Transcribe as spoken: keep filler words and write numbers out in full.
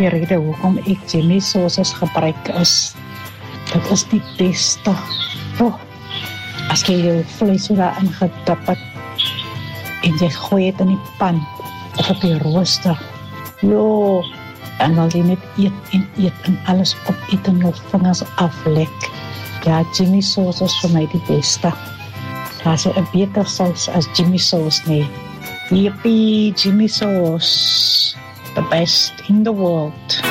die rede hoekom ek Jimmy sauces gebruik is, dit is die beste. Oh, as jy jou vlees daarin gedip het, en jy gooi het in die pan, of op die rooster, jo, en wil jy net eet en eet, en alles opeet en jou vingers aflek. Ja, Jimmy sauce is vir my die beste. Daar is 'n beter saus as Jimmy sauce nie. Yippie, Jimmy sauce, the best in the world.